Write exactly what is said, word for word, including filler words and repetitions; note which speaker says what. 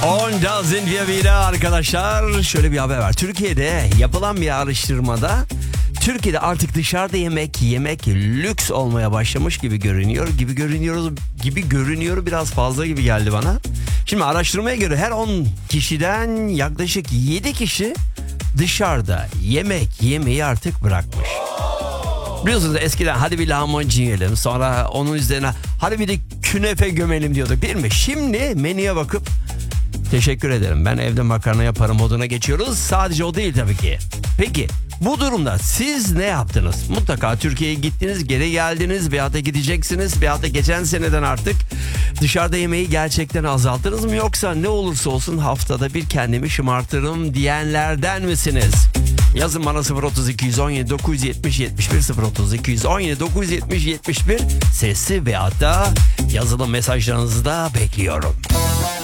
Speaker 1: Onda Zinvia Vida arkadaşlar. Şöyle bir haber var. Türkiye'de yapılan bir araştırmada Türkiye'de artık dışarıda yemek yemek lüks olmaya başlamış gibi görünüyor. Gibi görünüyoruz gibi görünüyor biraz fazla gibi geldi bana. Şimdi araştırmaya göre her on kişiden yaklaşık yedi kişi dışarıda yemek yemeyi artık bırakmış. Biliyorsunuz eskiden hadi bir lahmacun yiyelim, sonra onun üzerine hadi bir de künefe gömelim diyorduk değil mi? Şimdi menüye bakıp teşekkür ederim ben evde makarna yaparım moduna geçiyoruz. Sadece o değil tabii ki. Peki bu durumda siz ne yaptınız? Mutlaka Türkiye'ye gittiniz, geri geldiniz veyahut da gideceksiniz veyahut da geçen seneden artık dışarıda yemeği gerçekten azalttınız mı? Yoksa ne olursa olsun haftada bir kendimi şımartırım diyenlerden misiniz? Yazın bana sıfır otuz iki on yedi dokuz yetmiş yetmiş bir sıfır otuz iki on yedi dokuz yetmiş yetmiş bir sesli veyahut da yazılı mesajlarınızı da bekliyorum.